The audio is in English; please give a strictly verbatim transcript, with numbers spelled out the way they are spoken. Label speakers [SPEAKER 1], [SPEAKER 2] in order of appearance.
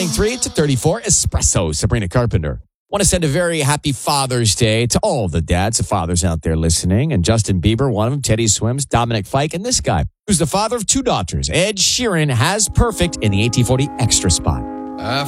[SPEAKER 1] twenty-three to thirty-four. Espresso, Sabrina Carpenter. Want to send a very happy Father's Day to all the dads and fathers out there listening. And Justin Bieber, one of them, Teddy Swims, Dominic Fike, and this guy, who's the father of two daughters. Ed Sheeran has Perfect in the eighteen forty Extra spot.
[SPEAKER 2] I